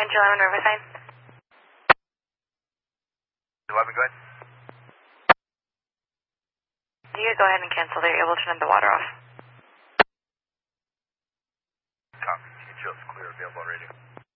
Engine 11 Riverside. 11, go ahead. You go ahead and cancel. They're able to turn the water off. Copy. Team Shield's clear, available on radio.